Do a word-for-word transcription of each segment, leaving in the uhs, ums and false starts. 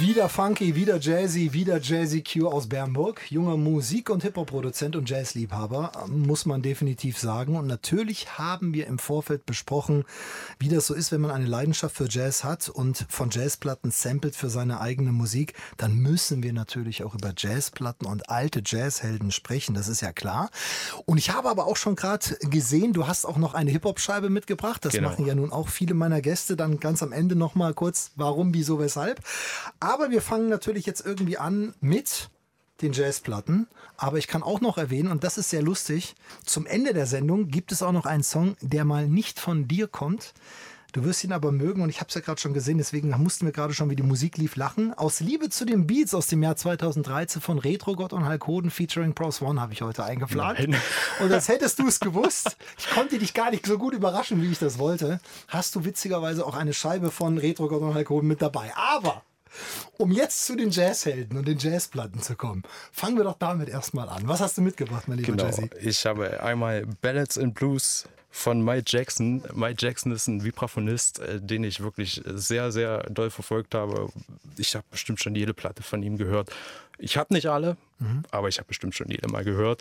Wieder funky, wieder jazzy, wieder Jazzy Q aus Bernburg. Junger Musik- und Hip-Hop-Produzent und Jazzliebhaber, muss man definitiv sagen. Und natürlich haben wir im Vorfeld besprochen, wie das so ist, wenn man eine Leidenschaft für Jazz hat und von Jazzplatten samplet für seine eigene Musik. Dann müssen wir natürlich auch über Jazzplatten und alte Jazzhelden sprechen, das ist ja klar. Und ich habe aber auch schon gerade gesehen, du hast auch noch eine Hip-Hop-Scheibe mitgebracht. Das Genau. machen ja nun auch viele meiner Gäste. Dann ganz am Ende nochmal kurz, warum, wieso, weshalb. Aber wir fangen natürlich jetzt irgendwie an mit den Jazzplatten. Aber ich kann auch noch erwähnen, und das ist sehr lustig, zum Ende der Sendung gibt es auch noch einen Song, der mal nicht von dir kommt. Du wirst ihn aber mögen und ich habe es ja gerade schon gesehen, deswegen mussten wir gerade schon, wie die Musik lief, lachen. Aus Liebe zu den Beats aus dem Jahr zweitausenddreizehn von Retrogott und Hulk Hoden featuring Bros One habe ich heute eingeplant. Nein. Und als hättest du es gewusst, ich konnte dich gar nicht so gut überraschen, wie ich das wollte, hast du witzigerweise auch eine Scheibe von Retrogott und Hulk Hoden mit dabei. Aber um jetzt zu den Jazzhelden und den Jazzplatten zu kommen, fangen wir doch damit erstmal an. Was hast du mitgebracht, mein lieber Genau, Jazzy? ich habe einmal Ballads and Blues von Mike Jackson. Mike Jackson ist ein Vibraphonist, äh, den ich wirklich sehr, sehr doll verfolgt habe. Ich habe bestimmt schon jede Platte von ihm gehört. Ich habe nicht alle, mhm. aber ich habe bestimmt schon jede mal gehört.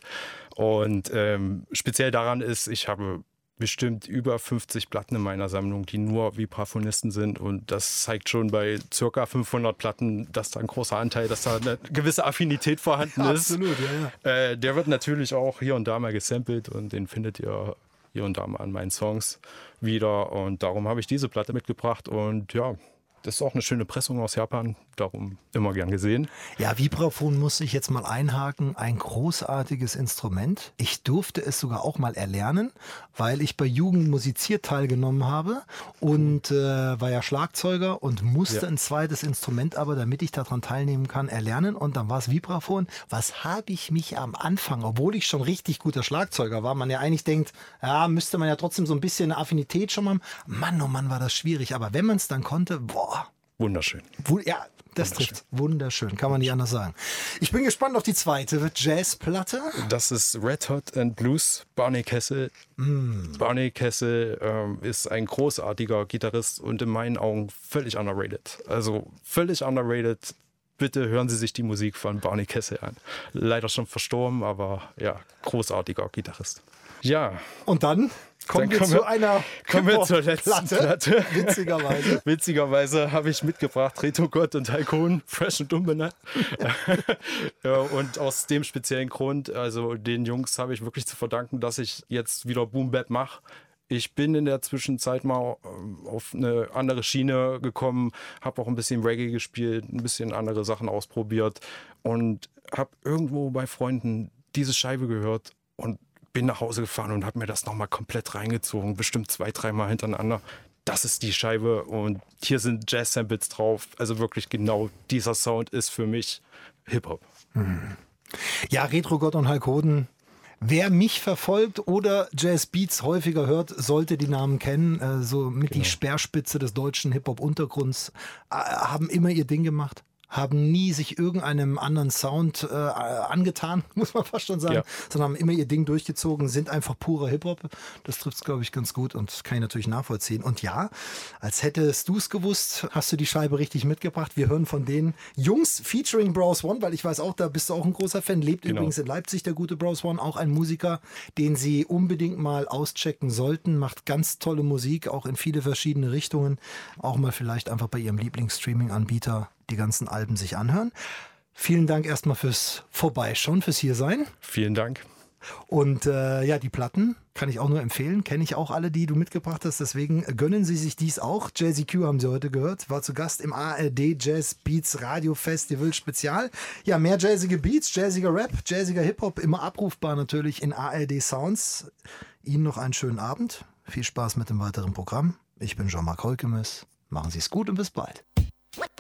Und ähm, speziell daran ist, ich habe bestimmt über fünfzig Platten in meiner Sammlung, die nur Vibraphonisten sind. Und das zeigt schon bei circa fünfhundert Platten, dass da ein großer Anteil, dass da eine gewisse Affinität vorhanden ist. Absolut, ja, ja. Äh, der wird natürlich auch hier und da mal gesampelt und den findet ihr hier und da mal an meinen Songs wieder. Und darum habe ich diese Platte mitgebracht. Und ja, das ist auch eine schöne Pressung aus Japan, darum immer gern gesehen. Ja, Vibraphon muss ich jetzt mal einhaken. Ein großartiges Instrument. Ich durfte es sogar auch mal erlernen, weil ich bei Jugend musiziert teilgenommen habe und äh, war ja Schlagzeuger und musste ja. ein zweites Instrument aber, damit ich daran teilnehmen kann, erlernen. Und dann war es Vibraphon. Was habe ich mich am Anfang, obwohl ich schon richtig guter Schlagzeuger war, man ja eigentlich denkt, ja, müsste man ja trotzdem so ein bisschen eine Affinität schon haben. Mann, oh Mann, war das schwierig. Aber wenn man es dann konnte, boah. Wunderschön. Ja, das trifft. Wunderschön, kann man nicht anders sagen. Ich bin gespannt auf die zweite Jazzplatte. Das ist Red Hot and Blues, Barney Kessel. Mm. Barney Kessel ähm, ist ein großartiger Gitarrist und in meinen Augen völlig underrated. Also völlig underrated. Bitte hören Sie sich die Musik von Barney Kessel an. Leider schon verstorben, aber ja, großartiger Gitarrist. Ja. Und dann kommen Dann wir kommen zu wir, einer kommen wir zur letzten Platte. Platte. Witzigerweise. Witzigerweise habe ich mitgebracht Retrogott und Hulk Hoden, fresh und umbenannt. Ja, und aus dem speziellen Grund, also den Jungs habe ich wirklich zu verdanken, dass ich jetzt wieder Boom Bap mache. Ich bin in der Zwischenzeit mal auf eine andere Schiene gekommen, habe auch ein bisschen Reggae gespielt, ein bisschen andere Sachen ausprobiert und habe irgendwo bei Freunden diese Scheibe gehört und bin nach Hause gefahren und habe mir das nochmal komplett reingezogen, bestimmt zwei, dreimal hintereinander. Das ist die Scheibe und hier sind Jazz-Samples drauf. Also wirklich genau dieser Sound ist für mich Hip-Hop. Hm. Ja, Retrogott und Hulk Hoden. Wer mich verfolgt oder Jazz-Beats häufiger hört, sollte die Namen kennen. Äh, so mit genau. Die Speerspitze des deutschen Hip-Hop-Untergrunds äh, haben immer ihr Ding gemacht. Haben nie sich irgendeinem anderen Sound äh, angetan, muss man fast schon sagen, ja. sondern haben immer ihr Ding durchgezogen, sind einfach purer Hip-Hop. Das trifft es, glaube ich, ganz gut und das kann ich natürlich nachvollziehen. Und ja, als hättest du es gewusst, hast du die Scheibe richtig mitgebracht. Wir hören von den Jungs featuring Bros One, weil ich weiß auch, da bist du auch ein großer Fan. Lebt genau. übrigens in Leipzig, der gute Bros One, auch ein Musiker, den sie unbedingt mal auschecken sollten. Macht ganz tolle Musik, auch in viele verschiedene Richtungen. Auch mal vielleicht einfach bei ihrem Lieblings-Streaming-Anbieter die ganzen Alben sich anhören. Vielen Dank erstmal fürs Vorbeischauen, fürs Hiersein. Vielen Dank. Und äh, ja, die Platten kann ich auch nur empfehlen. Kenne ich auch alle, die du mitgebracht hast. Deswegen gönnen Sie sich dies auch. Jazzy Q haben Sie heute gehört. War zu Gast im A R D Jazz Beats Radio Festival Spezial. Ja, mehr jazzige Beats, jazziger Rap, jazziger Hip-Hop. Immer abrufbar natürlich in A R D Sounds. Ihnen noch einen schönen Abend. Viel Spaß mit dem weiteren Programm. Ich bin Jean-Marc Holkemes. Machen Sie es gut und bis bald.